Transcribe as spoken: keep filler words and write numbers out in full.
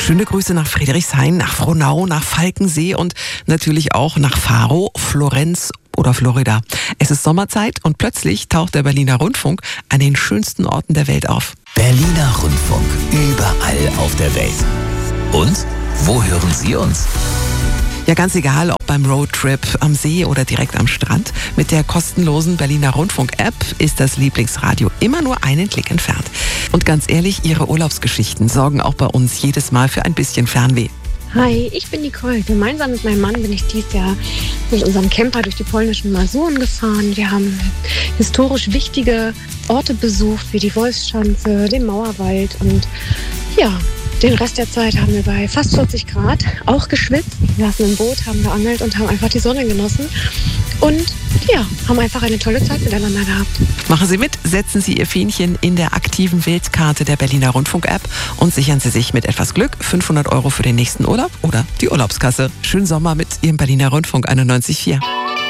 Schöne Grüße nach Friedrichshain, nach Frohnau, nach Falkensee und natürlich auch nach Faro, Florenz oder Florida. Es ist Sommerzeit und plötzlich taucht der Berliner Rundfunk an den schönsten Orten der Welt auf. Berliner Rundfunk, überall auf der Welt. Und wo hören Sie uns? Ja, ganz egal, ob beim Roadtrip, am See oder direkt am Strand. Mit der kostenlosen Berliner Rundfunk-App ist das Lieblingsradio immer nur einen Klick entfernt. Und ganz ehrlich, Ihre Urlaubsgeschichten sorgen auch bei uns jedes Mal für ein bisschen Fernweh. Hi, ich bin Nicole. Gemeinsam mit meinem Mann bin ich dieses Jahr mit unserem Camper durch die polnischen Masuren gefahren. Wir haben historisch wichtige Orte besucht, wie die Wolfschanze, den Mauerwald und ja, den Rest der Zeit haben wir bei fast vierzig Grad auch geschwitzt. Wir saßen im Boot, haben geangelt und haben einfach die Sonne genossen. Und ja, haben einfach eine tolle Zeit miteinander gehabt. Machen Sie mit, setzen Sie Ihr Fähnchen in der aktiven Weltkarte der Berliner Rundfunk-App und sichern Sie sich mit etwas Glück fünfhundert Euro für den nächsten Urlaub oder die Urlaubskasse. Schönen Sommer mit Ihrem Berliner Rundfunk einundneunzig Komma vier.